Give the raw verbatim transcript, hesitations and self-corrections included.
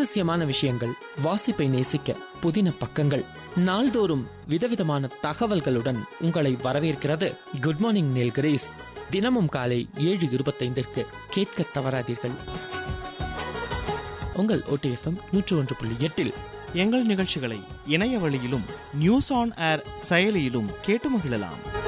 சுவாரஸ்யமான விஷயங்கள், வாசிப்பை நேசிக்க புதின பக்கங்கள், நாள்தோறும் விதவிதமான தகவல்களுடன் உங்களை வரவேற்கிறது குட் மார்னிங் நீல்கிரீஸ். தினமும் காலை ஏழு இருபத்தைந்திற்கு கேட்க தவறாதீர்கள். உங்கள் ஓடிஎஃப்எம் நூற்று ஒன்று புள்ளி எட்டில் எங்கள் நிகழ்ச்சிகளை இணைய வழியிலும் நியூஸ் ஆன் ஏர் செயலியிலும் கேட்டு மகிழலாம்.